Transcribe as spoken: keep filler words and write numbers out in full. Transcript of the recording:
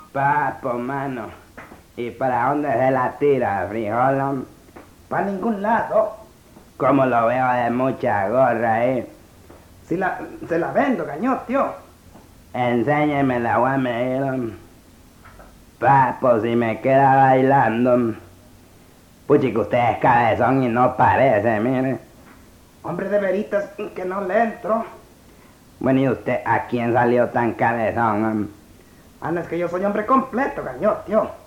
Papo, mano. ¿Y para dónde se la tira, frijol? Para ningún lado. Como lo veo de mucha gorra, eh. Si la, se la vendo, cañón, tío. Enséñeme la voy a medir. Papo, si me queda bailando. Puchi, que usted es cabezón y no parece, mire. Hombre de veritas que no le entro. Bueno, ¿y usted a quién salió tan cabezón? Ah, no, es que yo soy hombre completo, cañón, tío.